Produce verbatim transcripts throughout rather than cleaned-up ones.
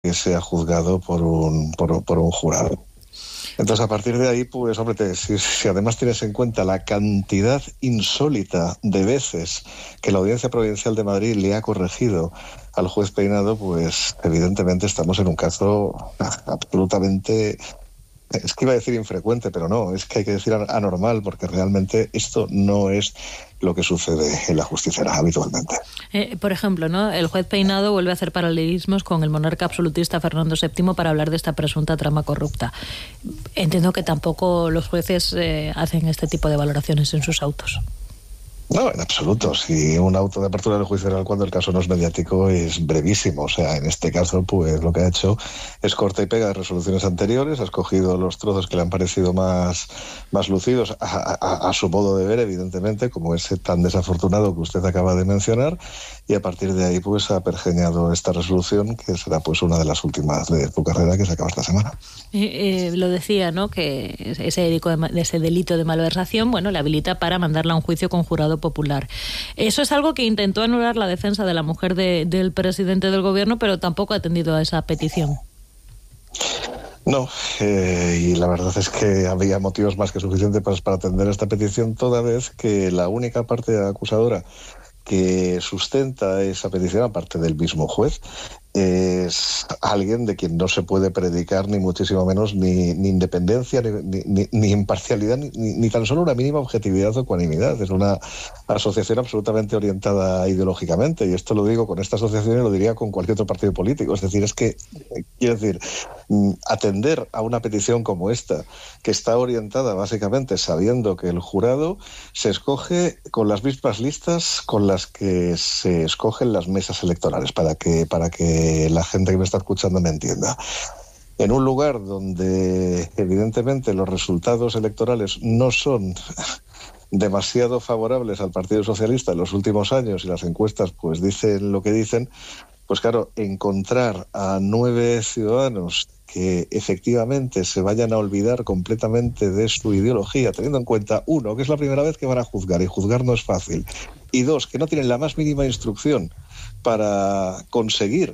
que sea juzgado por un, por, por un jurado. Entonces, a partir de ahí, pues, hombre, te, si, si además tienes en cuenta la cantidad insólita de veces que la Audiencia Provincial de Madrid le ha corregido al juez Peinado, pues, evidentemente estamos en un caso absolutamente... Es que iba a decir infrecuente, pero no, es que hay que decir anormal, porque realmente esto no es lo que sucede en la justicia habitualmente. Eh, por ejemplo, ¿no? El juez Peinado vuelve a hacer paralelismos con el monarca absolutista Fernando séptimo para hablar de esta presunta trama corrupta. Entiendo que tampoco los jueces eh, hacen este tipo de valoraciones en sus autos. No, en absoluto. Si un auto de apertura del juicio oral cuando el caso no es mediático es brevísimo. O sea, en este caso, pues lo que ha hecho es corta y pega de resoluciones anteriores, ha escogido los trozos que le han parecido más, más lucidos a, a, a su modo de ver, evidentemente, como ese tan desafortunado que usted acaba de mencionar, y a partir de ahí pues ha pergeñado esta resolución, que será pues una de las últimas de su carrera, que se acaba esta semana. Eh, eh, lo decía, ¿no? Que ese delito, de, ese delito de malversación, bueno, le habilita para mandarla a un juicio con jurado popular. Eso es algo que intentó anular la defensa de la mujer de, del presidente del gobierno, pero tampoco ha atendido a esa petición. No, eh, y la verdad es que había motivos más que suficientes para, para atender esta petición, toda vez que la única parte acusadora que sustenta esa petición, aparte del mismo juez, es alguien de quien no se puede predicar ni muchísimo menos ni, ni independencia, ni, ni, ni imparcialidad, ni, ni tan solo una mínima objetividad o ecuanimidad. Es una asociación absolutamente orientada ideológicamente, y esto lo digo con esta asociación y lo diría con cualquier otro partido político. Es decir, es que, quiero decir, atender a una petición como esta, que está orientada básicamente sabiendo que el jurado se escoge con las mismas listas con las que se escogen las mesas electorales, para que, para que la gente que me está escuchando me entienda. En un lugar donde evidentemente los resultados electorales no son demasiado favorables al Partido Socialista en los últimos años, y las encuestas pues dicen lo que dicen, pues claro, encontrar a nueve ciudadanos que efectivamente se vayan a olvidar completamente de su ideología, teniendo en cuenta, uno, que es la primera vez que van a juzgar, y juzgar no es fácil, y dos, que no tienen la más mínima instrucción para conseguir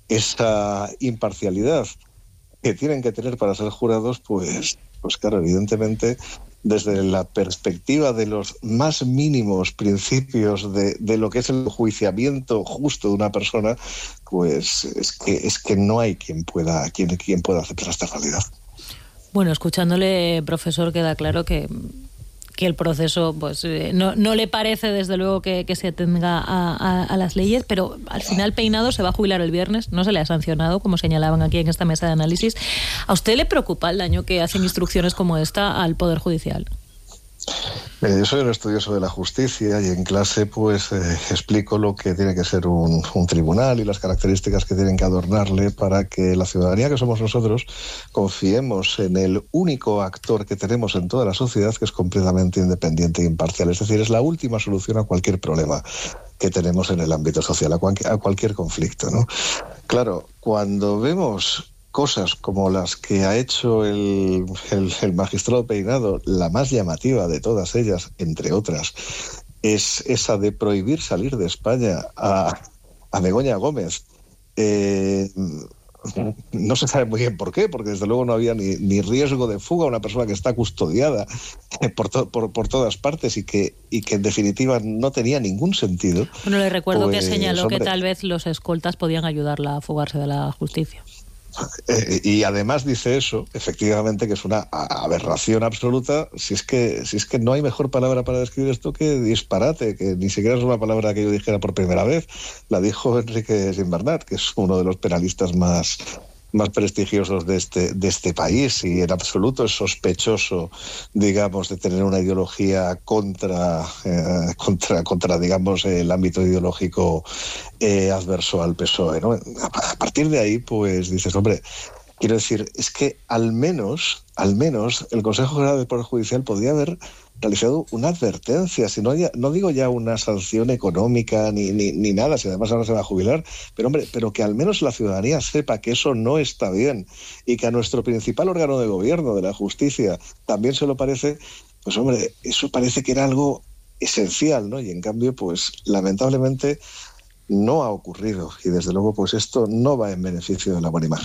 esa imparcialidad que tienen que tener para ser jurados, pues, pues claro, evidentemente, desde la perspectiva de los más mínimos principios de, de lo que es el enjuiciamiento justo de una persona, pues es que es que no hay quien pueda quien, quien pueda aceptar esta realidad. Bueno, escuchándole, profesor, queda claro que que el proceso pues eh, no, no le parece desde luego que, que se atenga a, a, a las leyes, pero al final Peinado se va a jubilar el viernes, no se le ha sancionado, como señalaban aquí en esta mesa de análisis. ¿A usted le preocupa el daño que hacen instrucciones como esta al Poder Judicial? Eh, yo soy un estudioso de la justicia, y en clase pues eh, explico lo que tiene que ser un, un tribunal y las características que tienen que adornarle para que la ciudadanía, que somos nosotros, confiemos en el único actor que tenemos en toda la sociedad, que es completamente independiente e imparcial. Es decir, es la última solución a cualquier problema que tenemos en el ámbito social, a cualquier, a cualquier conflicto, ¿no? Claro, cuando vemos cosas como las que ha hecho el, el, el magistrado Peinado, la más llamativa de todas ellas, entre otras, es esa de prohibir salir de España a, a Begoña Gómez. Eh, no se sabe muy bien por qué, porque desde luego no había ni, ni riesgo de fuga, una persona que está custodiada por, to, por, por todas partes y que, y que en definitiva no tenía ningún sentido. Bueno, le recuerdo pues, que señaló hombre, que tal vez los escoltas podían ayudarla a fugarse de la justicia. Eh, y además dice eso, efectivamente, que es una aberración absoluta. Si es que si es que no hay mejor palabra para describir esto que disparate, que ni siquiera es una palabra que yo dijera por primera vez. La dijo Enrique Gimbernat, que es uno de los penalistas más más prestigiosos de este de este país, y en absoluto es sospechoso, digamos, de tener una ideología contra eh, contra contra digamos el ámbito ideológico eh, adverso al P S O E, ¿no? A partir de ahí, pues dices, hombre, quiero decir, es que al menos al menos el Consejo General del Poder Judicial podría haber realizado una advertencia, si no, ya, no digo ya una sanción económica ni, ni, ni nada, si además ahora se va a jubilar, pero hombre, pero que al menos la ciudadanía sepa que eso no está bien, y que a nuestro principal órgano de gobierno, de la justicia, también se lo parece. Pues hombre, eso parece que era algo esencial, ¿no? Y en cambio, pues lamentablemente no ha ocurrido y desde luego pues esto no va en beneficio de la buena imagen.